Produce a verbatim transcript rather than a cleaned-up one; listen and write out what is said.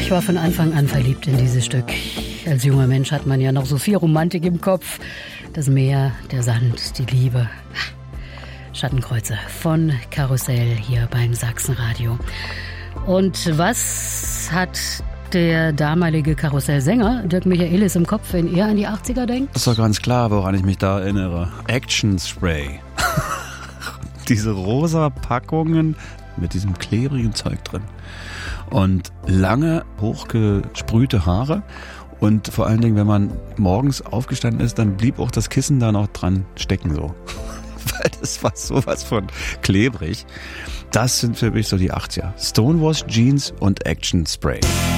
Ich war von Anfang an verliebt in dieses Stück. Als junger Mensch hat man ja noch so viel Romantik im Kopf. Das Meer, der Sand, die Liebe. Schattenkreuze von Karussell hier beim Sachsenradio. Und was hat der damalige Karussellsänger Dirk Michaelis im Kopf, wenn er an die achtziger denkt? Das ist doch ganz klar, woran ich mich da erinnere. Action Spray. Diese rosa Packungen mit diesem klebrigen Zeug drin. Und lange, hochgesprühte Haare. Und vor allen Dingen, wenn man morgens aufgestanden ist, dann blieb auch das Kissen da noch dran stecken so. Weil das war sowas von klebrig. Das sind für mich so die achtziger. Stonewash Jeans und Action Spray.